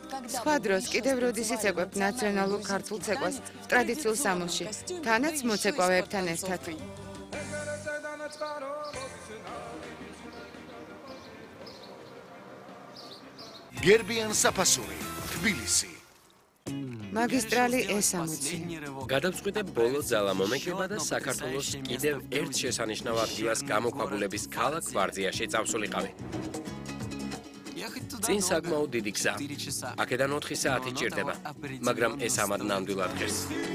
სხვა დროს კიდევ როდის იცეკვებთ ნაციონალურ ქართულ ცეკვას ტრადიციულ სამოსში, თანაც მოცეკვავეებთან ერთად. გერბიან საფასური, თბილისი. მაგისტრალი E60. გადავწყვიტებ ბოლო ძალა მომეკლება და საქართველოს კიდევ ერთ შესანიშნავ ადგილას გამოქვაბულების ქალაქ ვარძიაში წავსულიყავი. წინ საკმაოდ დიდი გზა. აქედან 4 საათი ჭირდება, მაგრამ ეს ამად ნამდვილად ღირს.